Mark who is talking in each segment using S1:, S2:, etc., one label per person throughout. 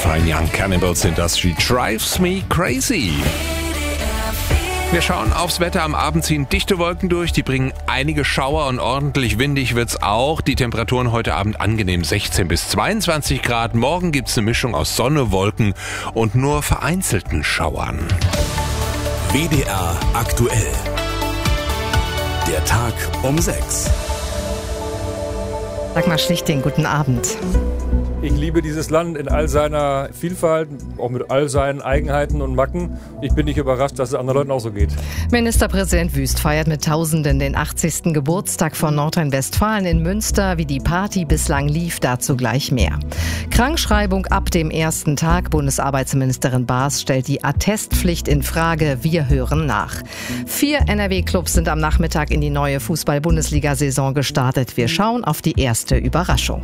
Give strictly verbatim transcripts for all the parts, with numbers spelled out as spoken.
S1: Fine Young Cannibals sind das. She drives me crazy. Wir schauen aufs Wetter. Am Abend ziehen dichte Wolken durch. Die bringen einige Schauer und ordentlich windig wird's auch. Die Temperaturen heute Abend angenehm sechzehn bis zweiundzwanzig Grad. Morgen gibt's eine Mischung aus Sonne, Wolken und nur vereinzelten Schauern.
S2: W D R aktuell. Der Tag um sechs.
S3: Sag mal Schlichting, guten Abend.
S4: Ich liebe dieses Land in all seiner Vielfalt, auch mit all seinen Eigenheiten und Macken. Ich bin nicht überrascht, dass es anderen Leuten auch so geht.
S3: Ministerpräsident Wüst feiert mit Tausenden den achtzigsten Geburtstag von Nordrhein-Westfalen in Münster. Wie die Party bislang lief, dazu gleich mehr. Krankschreibung ab dem ersten Tag. Bundesarbeitsministerin Baas stellt die Attestpflicht in Frage. Wir hören nach. Vier N R W-Clubs sind am Nachmittag in die neue Fußball-Bundesliga-Saison gestartet. Wir schauen auf die erste Überraschung.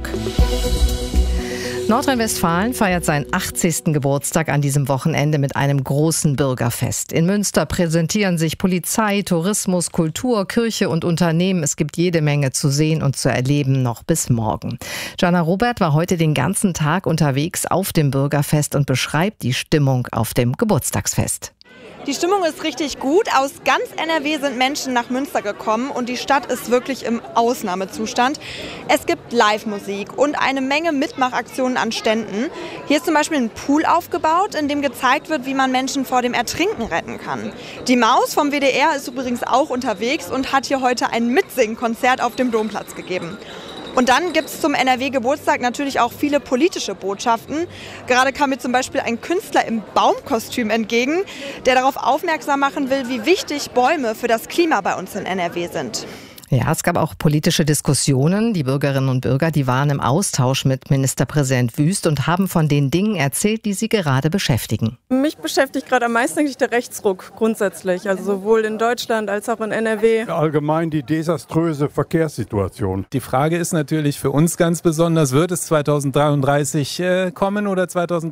S3: Nordrhein-Westfalen feiert seinen achtzigsten Geburtstag an diesem Wochenende mit einem großen Bürgerfest. In Münster präsentieren sich Polizei, Tourismus, Kultur, Kirche und Unternehmen. Es gibt jede Menge zu sehen und zu erleben, noch bis morgen. Jana Robert war heute den ganzen Tag unterwegs auf dem Bürgerfest und beschreibt die Stimmung auf dem Geburtstagsfest.
S5: Die Stimmung ist richtig gut. Aus ganz N R W sind Menschen nach Münster gekommen und die Stadt ist wirklich im Ausnahmezustand. Es gibt Live-Musik und eine Menge Mitmachaktionen an Ständen. Hier ist zum Beispiel ein Pool aufgebaut, in dem gezeigt wird, wie man Menschen vor dem Ertrinken retten kann. Die Maus vom W D R ist übrigens auch unterwegs und hat hier heute ein Mitsingkonzert auf dem Domplatz gegeben. Und dann gibt es zum N R W-Geburtstag natürlich auch viele politische Botschaften. Gerade kam mir zum Beispiel ein Künstler im Baumkostüm entgegen, der darauf aufmerksam machen will, wie wichtig Bäume für das Klima bei uns in N R W sind.
S3: Ja, es gab auch politische Diskussionen. Die Bürgerinnen und Bürger, die waren im Austausch mit Ministerpräsident Wüst und haben von den Dingen erzählt, die sie gerade beschäftigen.
S6: Mich beschäftigt gerade am meisten eigentlich der Rechtsruck grundsätzlich, also sowohl in Deutschland als auch in N R W.
S7: Allgemein die desaströse Verkehrssituation.
S8: Die Frage ist natürlich für uns ganz besonders, wird es zweitausenddreiunddreißig äh, kommen oder zweitausenddreiundzwanzig?